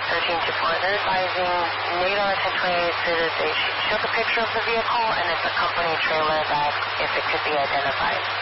1324. They're advising NADAR 1028 that they show the picture of the vehicle and it's a company trailer that if it could be identified.